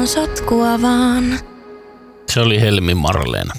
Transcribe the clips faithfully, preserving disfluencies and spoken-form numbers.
on sotkua vaan. Se oli Helmi Marleena.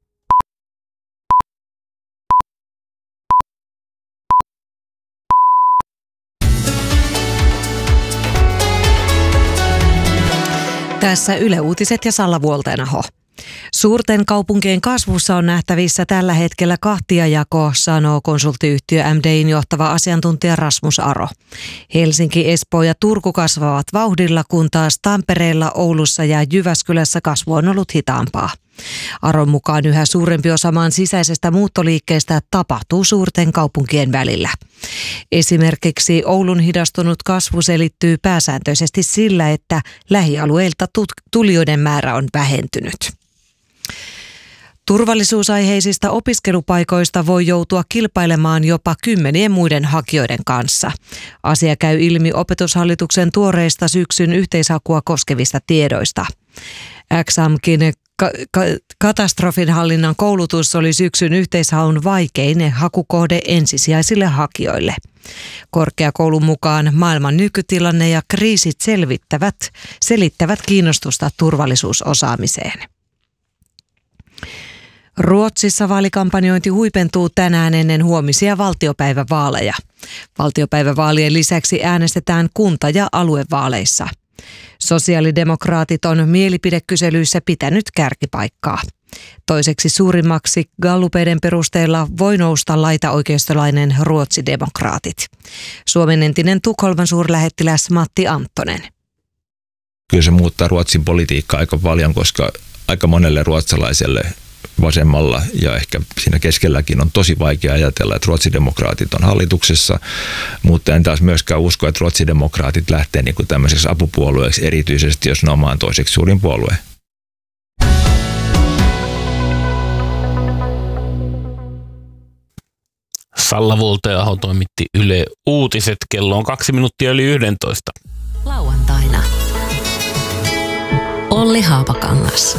Tässä Yle Uutiset ja Salla Vuoltenaho. Suurten kaupunkien kasvussa on nähtävissä tällä hetkellä kahtiajako, sanoo konsulttiyhtiö M D:n johtava asiantuntija Rasmus Aro. Helsinki, Espoo ja Turku kasvavat vauhdilla, kun taas Tampereella, Oulussa ja Jyväskylässä kasvu on ollut hitaampaa. Aron mukaan yhä suurempi osa maan sisäisestä muuttoliikkeestä tapahtuu suurten kaupunkien välillä. Esimerkiksi Oulun hidastunut kasvu selittyy pääsääntöisesti sillä, että lähialueilta tulijoiden määrä on vähentynyt. Turvallisuusaiheisista opiskelupaikoista voi joutua kilpailemaan jopa kymmenien muiden hakijoiden kanssa. Asia käy ilmi Opetushallituksen tuoreista syksyn yhteishakua koskevista tiedoista. Examkin ka- ka- katastrofinhallinnan koulutus oli syksyn yhteishaun vaikein hakukohde ensisijaisille hakijoille. Korkeakoulun mukaan maailman nykytilanne ja kriisit selvittävät, selittävät kiinnostusta turvallisuusosaamiseen. Ruotsissa vaalikampanjointi huipentuu tänään ennen huomisia valtiopäivävaaleja. Valtiopäivävaalien lisäksi äänestetään kunta- ja aluevaaleissa. Sosiaalidemokraatit on mielipidekyselyissä pitänyt kärkipaikkaa. Toiseksi suurimmaksi gallupeiden perusteella voi nousta laitaoikeistolainen ruotsidemokraatit. Suomen entinen Tukholman suurlähettiläs Matti Anttonen. Kyllä se muuttaa Ruotsin politiikkaa aika paljon, koska aika monelle ruotsalaiselle vasemmalla ja ehkä siinä keskelläkin on tosi vaikea ajatella, että ruotsidemokraatit on hallituksessa, mutta en taas myöskään usko, että ruotsidemokraatit lähtee niin kuin tämmöiseksi apupuolueeksi, erityisesti jos ne on maan toiseksi suurin puolue. Salla Vuoltenaho toimitti Yle Uutiset. Kello on kaksi minuuttia yli yhdentoista. Lauantaina. Olli Haapakangas.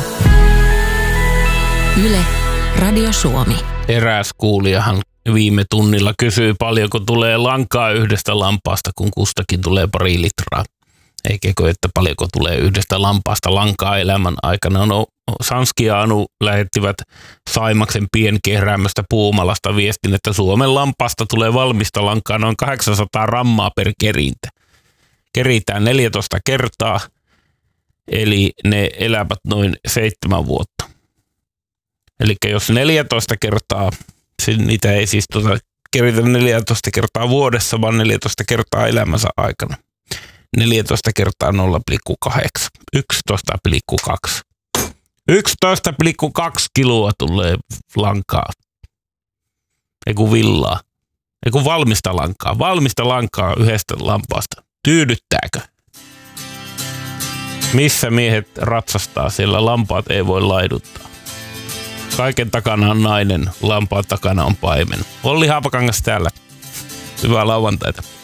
Yle, Radio Suomi. Eräs kuulijahan viime tunnilla kysyi, paljonko tulee lankaa yhdestä lampaasta, kun kustakin tulee pari litraa. Eikäkö, että paljonko tulee yhdestä lampaasta lankaa elämän aikana. No, Sanski ja Anu lähettivät Saimaksen pienkehräämöstä Puumalasta viestin, että Suomen lampaasta tulee valmista lankaa noin kahdeksansataa rammaa per kerintä. Keritään neljätoista kertaa, eli ne elävät noin seitsemän vuotta. Eli jos neljätoista kertaa, niitä ei siis tuota, keritä neljätoista kertaa vuodessa, vaan neljätoista kertaa elämänsä aikana. neljätoista kertaa nolla pilkku kahdeksan, yksitoista pilkku kaksi. yksitoista pilkku kaksi kiloa tulee lankaa. Eiku villaa. Eiku valmista lankaa. Valmista lankaa yhdestä lampaasta. Tyydyttääkö? Missä miehet ratsastaa, siellä lampaat ei voi laiduttaa. Kaiken takana on nainen, lampaan takana on paimen. Olli Haapakangas täällä. Hyvää lauantaita.